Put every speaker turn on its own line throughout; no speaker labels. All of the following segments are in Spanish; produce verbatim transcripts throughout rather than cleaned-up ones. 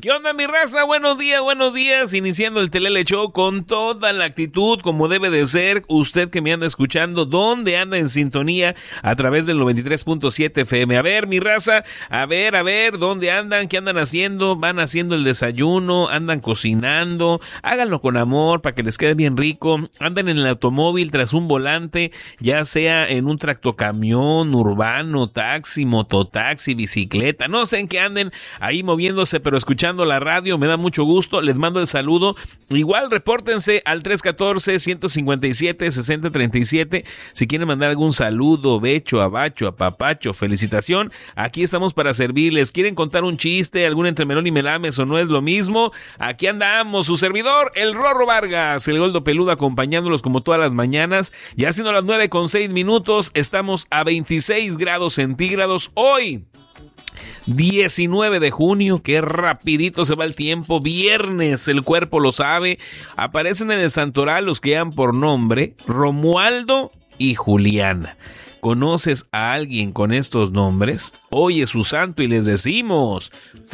¿Qué onda, mi raza? Buenos días, buenos días. Iniciando el Telele Show con toda la actitud, como debe de ser. Usted que me anda escuchando, ¿dónde anda en sintonía? A través del noventa y tres punto siete F M. A ver, mi raza, a ver, a ver, ¿dónde andan? ¿Qué andan haciendo? ¿Van haciendo el desayuno? ¿Andan cocinando? Háganlo con amor para que les quede bien rico. ¿Andan en el automóvil tras un volante? Ya sea en un tractocamión, urbano, taxi, mototaxi, bicicleta. No sé en qué anden ahí moviéndose, pero escuchando la radio, me da mucho gusto, les mando el saludo. Igual repórtense al tres uno cuatro, uno cinco siete, seis cero tres siete si quieren mandar algún saludo, becho, abacho, apapacho, felicitación. Aquí estamos para servirles. ¿Quieren contar un chiste, algún entre melón y melames o no es lo mismo? Aquí andamos, su servidor, el Rorro Vargas, el Goldo Peludo, acompañándolos como todas las mañanas. Ya siendo las nueve con seis minutos, estamos a veintiséis grados centígrados hoy, diecinueve de junio, qué rapidito se va el tiempo. Viernes, el cuerpo lo sabe. Aparecen en el santoral los que llevan por nombre Romualdo y Juliana. ¿Conoces a alguien con estos nombres? Hoy es su santo y les decimos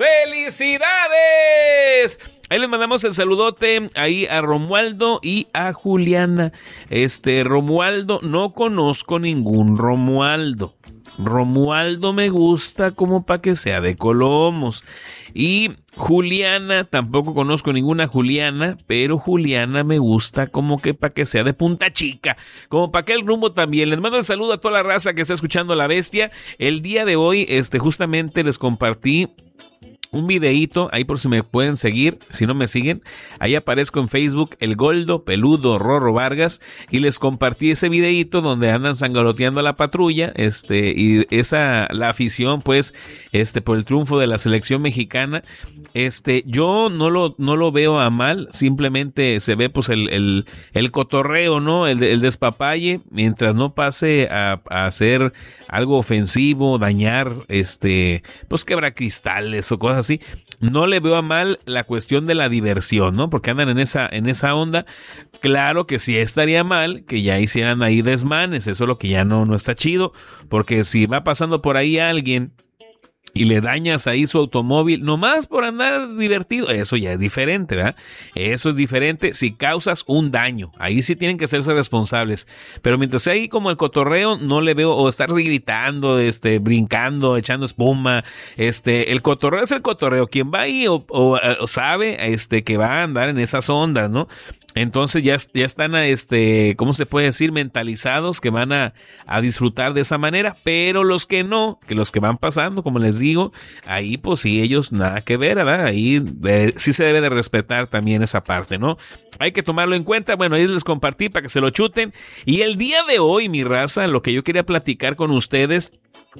¡felicidades! Ahí les mandamos el saludote ahí a Romualdo y a Juliana. Este Romualdo, no conozco ningún Romualdo. Romualdo me gusta como pa' que sea de Colomos. Y Juliana, tampoco conozco ninguna Juliana, pero Juliana me gusta como que pa' que sea de Punta Chica, como pa' que el rumbo también. Les mando el saludo a toda la raza que está escuchando La Bestia. El día de hoy, este, justamente les compartí un videíto, ahí por si me pueden seguir, si no me siguen, ahí aparezco en Facebook, el Goldo Peludo Rorro Vargas, y les compartí ese videíto donde andan sangoloteando a la patrulla, este, y esa, la afición, pues, este, por el triunfo de la selección mexicana. Este, yo no lo, no lo veo a mal, simplemente se ve, pues, el, el, el cotorreo, ¿no? El, el despapalle, mientras no pase a, a hacer algo ofensivo, dañar, este, pues, quebracristales o cosas así. No le veo a mal la cuestión de la diversión, ¿no? Porque andan en esa, en esa onda. Claro que sí estaría mal que ya hicieran ahí desmanes. Eso es lo que ya no, no está chido. Porque si va pasando por ahí alguien y le dañas ahí su automóvil, nomás por andar divertido, eso ya es diferente, ¿verdad? Eso es diferente si causas un daño. Ahí sí tienen que hacerse responsables. Pero mientras sea ahí como el cotorreo, no le veo, o estar gritando, este, brincando, echando espuma. Este, el cotorreo es el cotorreo. Quien va ahí o, o, o sabe, este, que va a andar en esas ondas, ¿no? Entonces ya, ya están, este, ¿cómo se puede decir? Mentalizados que van a, a disfrutar de esa manera, pero los que no, que los que van pasando, como les digo, ahí pues sí, ellos nada que ver, ¿verdad? Ahí de, sí se debe de respetar también esa parte, ¿no? Hay que tomarlo en cuenta. Bueno, ahí les compartí para que se lo chuten. Y el día de hoy, mi raza, lo que yo quería platicar con ustedes,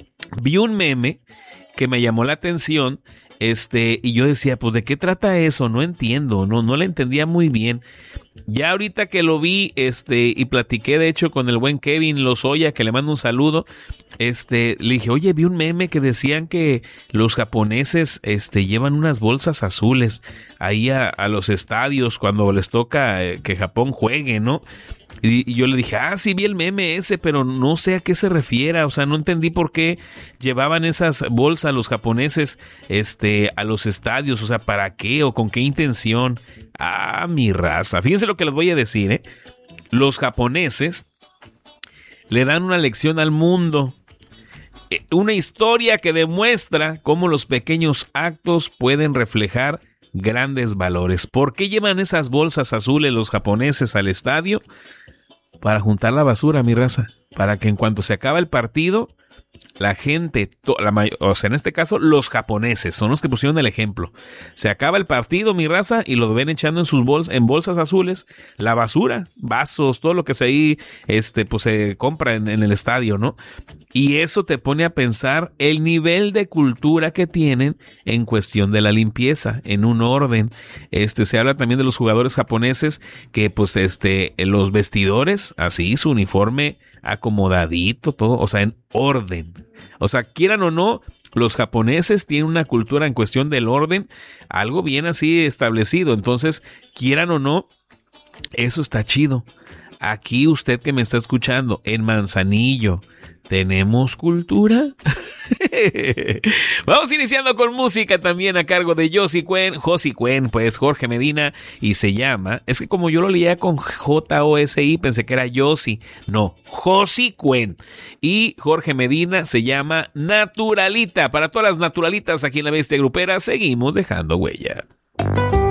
vi un meme que me llamó la atención. Este, y yo decía, pues, ¿de qué trata eso? No entiendo, no, no le entendía muy bien. Ya ahorita que lo vi, este, y platiqué de hecho con el buen Kevin Lozoya, que le mando un saludo, este, le dije, oye, vi un meme que decían que los japoneses, este, llevan unas bolsas azules ahí a, a los estadios cuando les toca eh, que Japón juegue, ¿no? Y, y yo le dije, ah, sí vi el meme ese, pero no sé a qué se refiera, o sea, no entendí por qué llevaban esas bolsas los japoneses, este, a los estadios, o sea, ¿para qué o con qué intención? Ah, mi raza, fíjense lo que les voy a decir, ¿eh? Los japoneses le dan una lección al mundo, una historia que demuestra cómo los pequeños actos pueden reflejar grandes valores. ¿Por qué llevan esas bolsas azules los japoneses al estadio? Para juntar la basura, mi raza. Para que en cuanto se acaba el partido, la gente, to, la may- o sea, en este caso, los japoneses son los que pusieron el ejemplo. Se acaba el partido, mi raza, y lo ven echando en sus bolsas, en bolsas azules, la basura, vasos, todo lo que se ahí, este, pues se compra en, en el estadio, ¿no? Y eso te pone a pensar el nivel de cultura que tienen en cuestión de la limpieza, en un orden. Este, se habla también de los jugadores japoneses que, pues, este, los vestidores, así, su uniforme acomodadito, todo, o sea, en orden. O sea, quieran o no, los japoneses tienen una cultura en cuestión del orden, algo bien así establecido. Entonces, quieran o no, eso está chido. Aquí usted que me está escuchando, en Manzanillo, ¿Tenemos cultura? Vamos iniciando con música también a cargo de Josie Cuen, Josie Cuen, pues Jorge Medina, y se llama, es que como yo lo leía con J O S I, pensé que era Josie, no, Josie Cuen, y Jorge Medina, se llama Naturalita. Para todas las naturalitas aquí en La Bestia Grupera, seguimos dejando huella.